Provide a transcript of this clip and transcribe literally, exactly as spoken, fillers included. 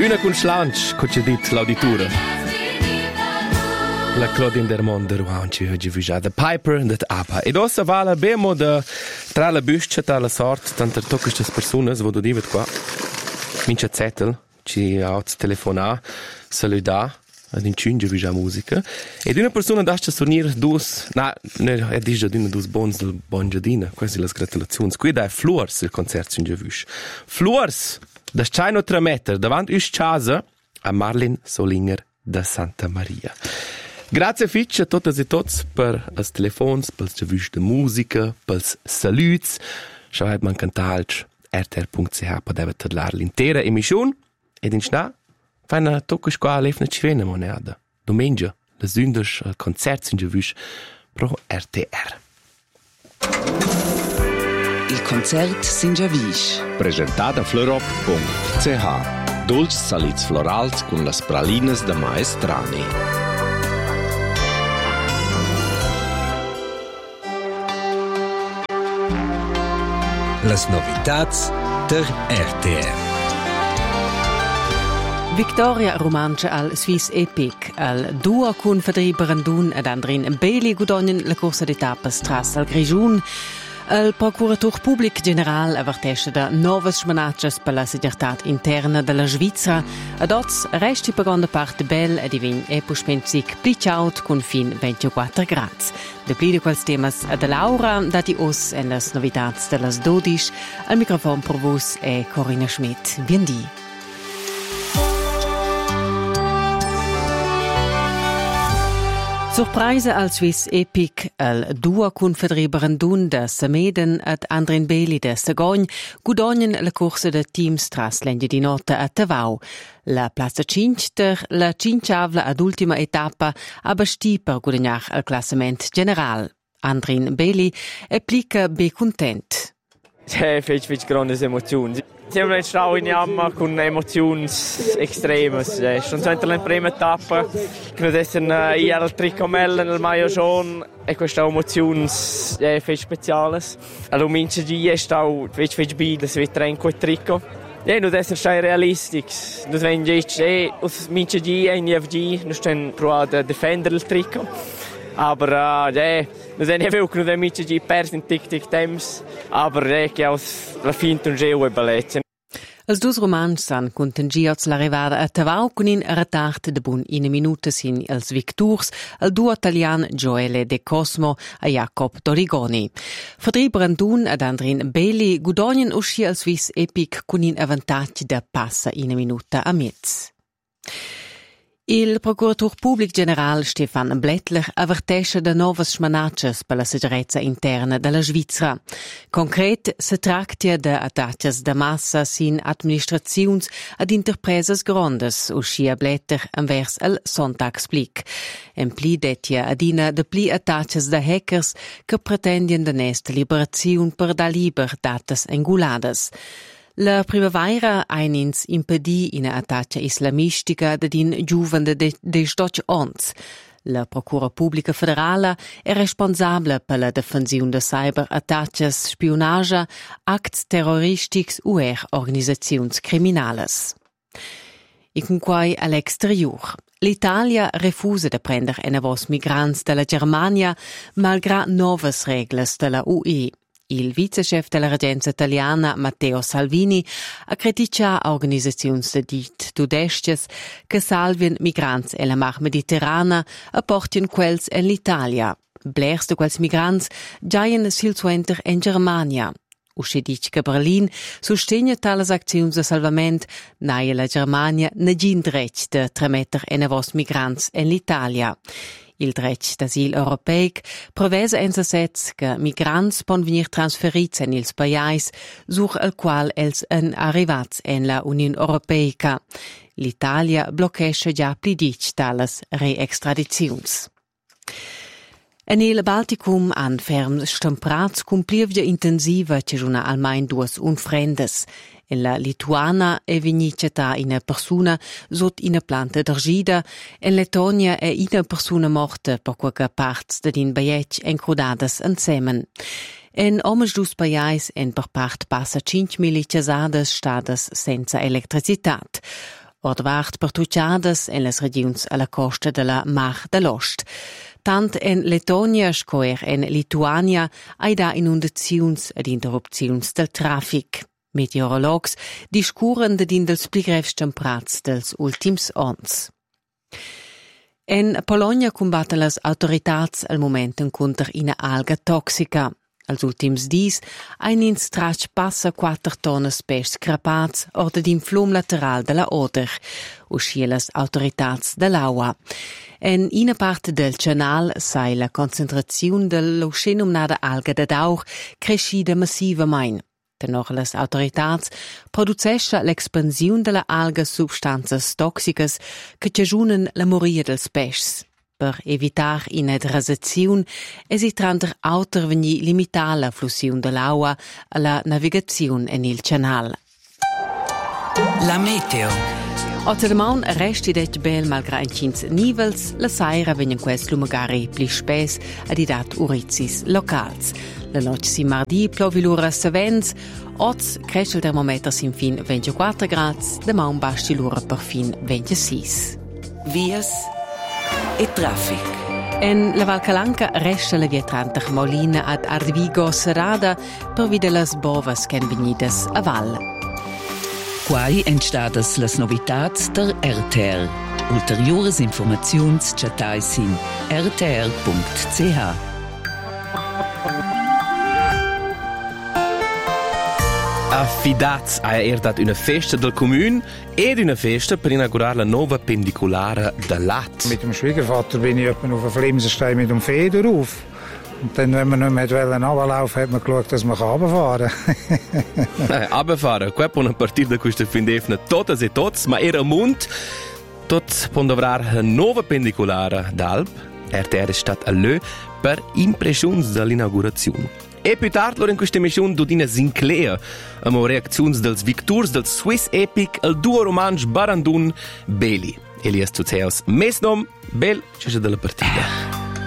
Una con schlanch, co c'è dit l'auditura. La Claudine Dermond de Rouen ci oggi vija The Piper and the Apa. Ed ossa vala bemo de tra la büscia tra la sort tanto tocca queste persone, vo do divet qua. Mincha zettel ci ha telefona, saluda ad incinge vija musica. Ed una persona dascia sornir dus, na, ne è dice d'una dus bons del Bongiadina, quasi las gratulazioni. Qui da è Flors il concerto in Giavush. Flors, da Chino tre meter davanti us casa a Marlin Solinger da Santa Maria. Grazie fitch a totes e tots per els telefons, pels Giavush de musica, pels saluts. Schreibt man cantalc r t r punct c h per deve tadlar l'intera emission ed in schna feina tocca qua lefna civena moneda. Domenica, le sündes al concert in Giavush pro R T R. Il concert sin Giavush. Presentata a fleurop punct c h. Dolci salits florals con las pralinas de Maestrani. Las novitats der R T R. Victoria romancia al Swiss Epic, al Dua cun Fadri Brandun ed Andrin Bailey gudonin la corsa d'etapas tras al Grigiun. Il procurator públic general avvertisce da novas smanaccias per la seguretat interna della Svizzera ed oz resti per grande parte bel e divin epuspensic plicaut con fin ventiquattro gradi. De pli de quels temas a de Laura dati os en las novitats de las dodisch. Al microfon per vos è Corinna Schmidt. Biendi. Surpresa al Swiss Epic, al Dua cun Fadri Brandun da Sameden ed Andrin Bailey da Sagogn gudognen la corsa de teams tras l'endia di nota a Tavau. La Plaza cinque der la cinciavla ad ultima etapa a basti per gudagnar al classament general. Andrin Bailey applica be content. C'è fece fece grandi emozioni. Siamo in stau in jamma con emozioni estreme. È stata la prima tappa che noi essere ieri al tricomella nel Maio Gion e questa emozione è fece speciale. Allora mince di è stato fece fece bile se vedrà in quel trico. E noi essere stai realistici. Noi vengono e us mince di e in F G noi stiamo provando a difendere il trico. Aber uh, ja, wir sind ja viel genug damit die Pers in Tick Tick Temps, aber ja, che aus la finta un geo e bellezza. Els dus romans san contengiats l'arrivada a Tavau con in retard de bun in minuta sin els victurs al duo italian Gioele De Cosmo a Jacob Dorigoni. Fadri Brandun ed Andrin Bailey gudognen usci al Swiss Epic con in avantatge da passa in minuta a mezz. Il procurator públic general Stefan Blättler avvertisce da novas smanaccias per la sicurezza interna della Svizzera. Concret, se tractia de attaccias da massa sin administraziuns ad interpresas grondes, uscia Blätter anvers el Sonntagsblick. En pli detia adina de pli attaccias da hackers che pretendien da nesta liberaziun per da liber datas enguladas. La primavera einins impedì in attacca islamistica da din giuven de dodici ans. La Procura Pubblica Federale è responsabile per la difensione de cyberattacches, spionage, acts terroristics u er organisaziuns criminales. E con quai all'exterior. L'Italia refusa de prender enavos migrants dalla Germania malgrà novas reglas della U E. Il vicechef della regenza italiana Matteo Salvini ha criticato organizzazioni de dit tudestes che salvien migrants e la mar mediterrana e portien quels en l'Italia. Blers de quels migrants giaien sil suenter en Germania. Usce dic che Berlin sostegna tales aczioni de salvament naia la Germania negin dretg de trametter enavos migrants en l'Italia. Il dretg d'asil europeic prevesa en sets che migrants pon venir transferits en ils paiais sur el qual els en arrivats en la Union Europeica. L'Italia bloquesce già pli dic tales re-extradiziuns. En il Balticum han ferms stemprats cum plievgia intensiva ce giuna almain duas unfrendes. En la Lituana è viniceta ina persona sot ina planta d'argida, en Lettonia è ina persona morta per qualche parts de din baiec encrudadas en semen. En omes dus paiais en per part passa cinque mille casades stadas senza electricitat. ordvart per tucciadas en las regions alla costa della Mar dell'Ost. Tant en Lettonia scoer en Lituania ai da inundaziuns ed interrupziuns del traffic. Meteorologs discuren dedin dels pli grevs temprats dels ultims ons. En Polonia combatten las autoritats al moment encunter ina alga toxica. Als ultims dis ein in strach passa quattro tonnes pes crapats orda din flum lateral della Oder, uscia las autoritats dell'Aua. En ina parte del canal sai la concentrazione dell'uscenumnada alga da daur crescida massivamain. Tenor las autoritats producescha l'expansiun della alga substanzas toxicas che cagiunen la moria dels pes. Per evitar ina degradaziun e si tranter auter vegni limitar la flussiun dell'aua alla navigaziun en il canal. La meteo. Ottermaun resti det bel malgra incins nivels, la saira vegnan quest lumagari pli spes adidat urizis locals. La noche si mardi plovilura savens, oz cresce il termometer sin fin ventiquattro grads, de maun basti lura per fin ventisei. Vias e traffic. En la Val Calanca resta la via trenta Molina ad Ardvigo Serrada per vide las bovas che venidas a val. Quai entstadas las novitats der R T R. Ulteriores informaziuns chatai sin r t r punct c h. Affidats ha erdat una festa del Comune ed una festa per inaugurare la nuova pendicolare da Lat. Mit dem Schwiegervater bin ich etwa auf den Flimsenstein mit dem Feder auf. Und dann, wenn man nicht mehr runterlaufen wollte, hat man geschaut, dass man runterfahren kann. eh, runterfahren, qua può partire da questa fin defna totes e tots, ma era mund, tot può avrare una nuova pendicolare d'Alp. R T R è stata all'Ö per impressioni dall'inaugurazione. E più tardi, in questa emissione, Dudina Sinclair, abbiamo reazioni dels victors del Swiss Epic al duo romansch Barandun Beli. Elias Tuzeus, mesnom, bel, c'è della partita.